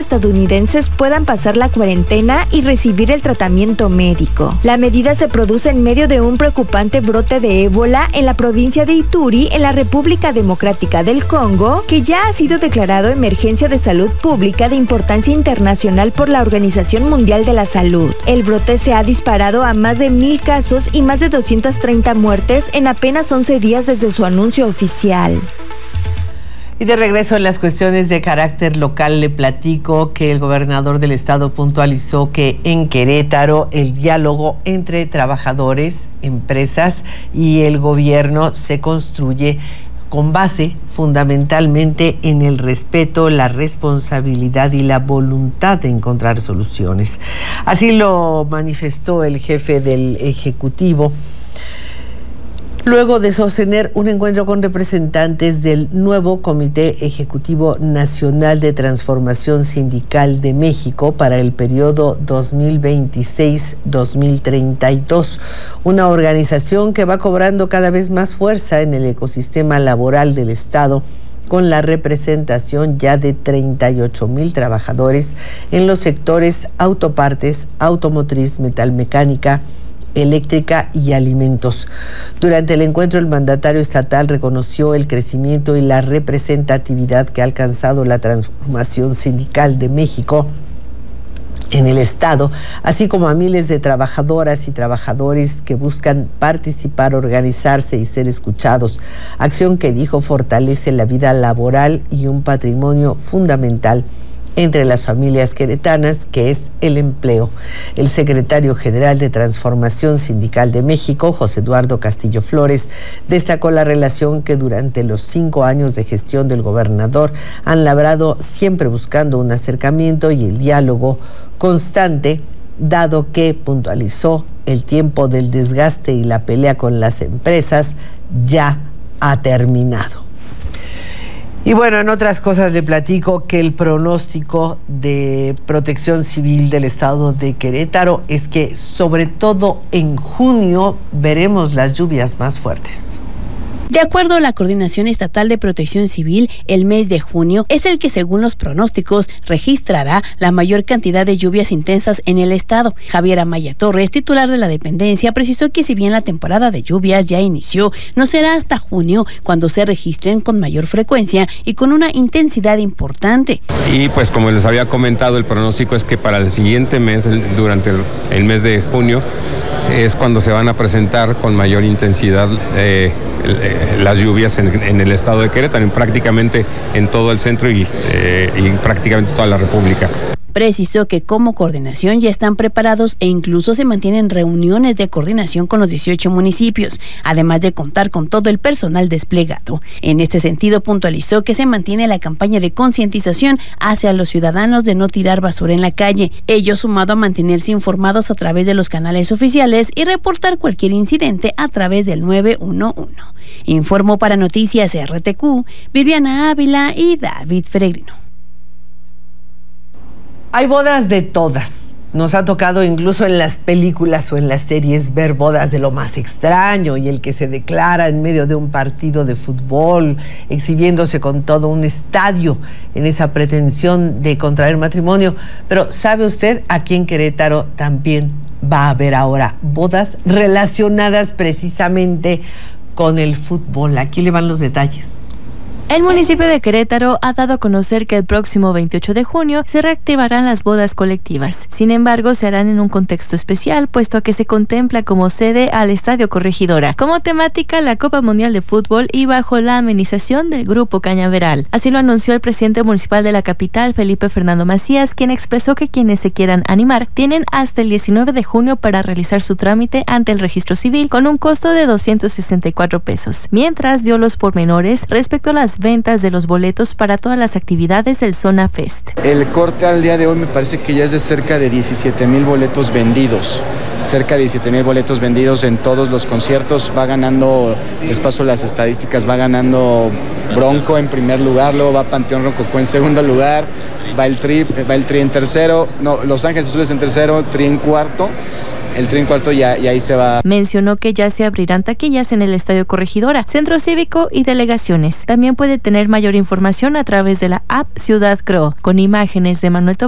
estadounidenses puedan pasar la cuarentena y recibir el tratamiento médico. La medida se produce en medio de un preocupante brote de ébola en la provincia de Ituri, en la República Democrática del Congo, que ya ha sido declarado emergencia de salud pública de importancia internacional por la Organización Mundial de la Salud. El brote se ha disparado a más de 1,000 casos y más de 230 muertes en apenas 11 días desde su anuncio oficial. Y de regreso en las cuestiones de carácter local, le platico que el gobernador del estado puntualizó que en Querétaro el diálogo entre trabajadores, empresas y el gobierno se construye con base fundamentalmente en el respeto, la responsabilidad y la voluntad de encontrar soluciones. Así lo manifestó el jefe del Ejecutivo, luego de sostener un encuentro con representantes del nuevo Comité Ejecutivo Nacional de Transformación Sindical de México para el periodo 2026-2032, una organización que va cobrando cada vez más fuerza en el ecosistema laboral del Estado, con la representación ya de 38,000 trabajadores en los sectores autopartes, automotriz, metalmecánica, eléctrica y alimentos. Durante el encuentro, el mandatario estatal reconoció el crecimiento y la representatividad que ha alcanzado la transformación sindical de México en el estado, así como a miles de trabajadoras y trabajadores que buscan participar, organizarse y ser escuchados, acción que dijo fortalece la vida laboral y un patrimonio fundamental entre las familias queretanas, que es el empleo. El secretario general de Transformación Sindical de México, José Eduardo Castillo Flores, destacó la relación que durante los 5 años de gestión del gobernador han labrado, siempre buscando un acercamiento y el diálogo constante, dado que, puntualizó, el tiempo del desgaste y la pelea con las empresas ya ha terminado. Y bueno, en otras cosas le platico que el pronóstico de Protección Civil del estado de Querétaro es que sobre todo en junio veremos las lluvias más fuertes. De acuerdo a la Coordinación Estatal de Protección Civil, el mes de junio es el que, según los pronósticos, registrará la mayor cantidad de lluvias intensas en el estado. Javier Amaya Torres, titular de la dependencia, precisó que si bien la temporada de lluvias ya inició, no será hasta junio cuando se registren con mayor frecuencia y con una intensidad importante. Y pues como les había comentado, el pronóstico es que para el siguiente mes, durante el mes de junio, es cuando se van a presentar con mayor intensidad las lluvias en el estado de Querétaro, prácticamente en todo el centro y prácticamente toda la República. Precisó que como coordinación ya están preparados e incluso se mantienen reuniones de coordinación con los 18 municipios, además de contar con todo el personal desplegado. En este sentido, puntualizó que se mantiene la campaña de concientización hacia los ciudadanos de no tirar basura en la calle, ello sumado a mantenerse informados a través de los canales oficiales y reportar cualquier incidente a través del 911. Informó para Noticias RTQ, Viviana Ávila y David Peregrino. Hay bodas de todas. Nos ha tocado incluso en las películas o en las series ver bodas de lo más extraño y el que se declara en medio de un partido de fútbol, exhibiéndose con todo un estadio en esa pretensión de contraer matrimonio. Pero ¿sabe usted? Aquí en Querétaro también va a haber ahora bodas relacionadas precisamente con el fútbol. Aquí le van los detalles. El municipio de Querétaro ha dado a conocer que el próximo 28 de junio se reactivarán las bodas colectivas. Sin embargo, se harán en un contexto especial, puesto a que se contempla como sede al Estadio Corregidora, como temática la Copa Mundial de Fútbol y bajo la amenización del Grupo Cañaveral. Así lo anunció el presidente municipal de la capital, Felipe Fernando Macías, quien expresó que quienes se quieran animar tienen hasta el 19 de junio para realizar su trámite ante el registro civil con un costo de 264 pesos, mientras dio los pormenores respecto a las ventas de los boletos para todas las actividades del Zona Fest. El corte al día de hoy me parece que ya es de cerca de 17,000 boletos vendidos. Cerca de 17,000 boletos vendidos en todos los conciertos. Va ganando, les paso las estadísticas, va ganando Bronco en primer lugar, luego va Panteón Rococó en segundo lugar, va el Tri en tercero, Los Ángeles Azules en tercero, Tri en cuarto. El Tri en cuarto y ahí se va. Mencionó que ya se abrirán taquillas en el Estadio Corregidora, Centro Cívico y delegaciones. También puede tener mayor información a través de la app Ciudad Creo, con imágenes de Manuel Tobar.